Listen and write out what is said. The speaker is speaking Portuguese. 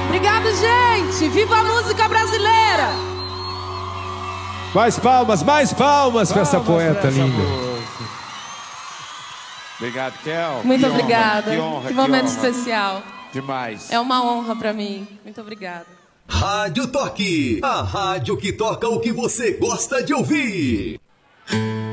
Obrigado, gente! Viva a música brasileira! Mais palmas pra essa poeta linda. Obrigado, Kel. Muito obrigada. Que momento honra. especial. Demais. É uma honra pra mim. Muito obrigada. Rádio Toque, a rádio que toca o que você gosta de ouvir.